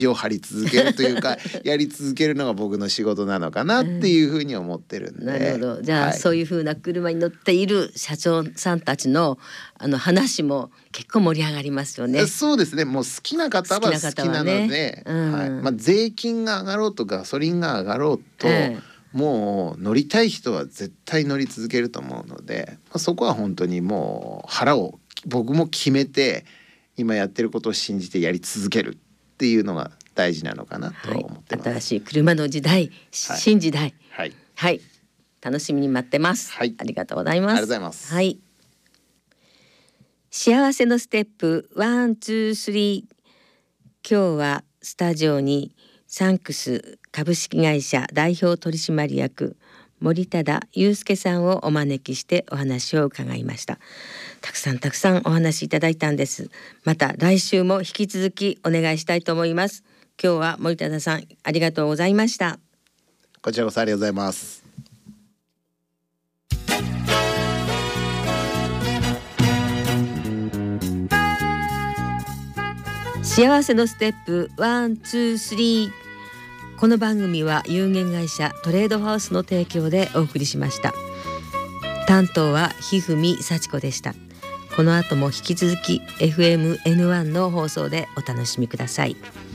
を張り続けるというかやり続けるのが僕の仕事なのかなっていうふうに思ってるんで、 なるほど。じゃあ、 はい、 そういう風な車に乗っている社長さんたちの話も結構盛り上がりますよね。 そうですね。もう好きな方は好きなので、 ね、 はい、税金が上がろうとガソリンが上がろうと、もう乗りたい人は絶対乗り続けると思うので、そこは本当にもう腹を僕も決めて今やってることを信じてやり続けるっていうのが大事なのかなと思ってます。 新しい車の時代、新時代、 はい、 はい、楽しみに待ってます。 はい、 ありがとうございます。 ありがとうございます。 はい。幸せのステップ1、2、3。今日はスタジオにサンクス株式会社代表取締役森忠祐介さんをお招きしてお話を伺いました。たくさんお話いただいたんです。また来週も引き続きお願いしたいと思います。今日は森忠さんありがとうございました。 こちらこそありがとうございます。 幸せのステップ1、2、3。この番組は有限会社トレードハウスの提供でお送りしました。担当はひふみさちこでした。この後も引き続き FMN1 の放送でお楽しみください。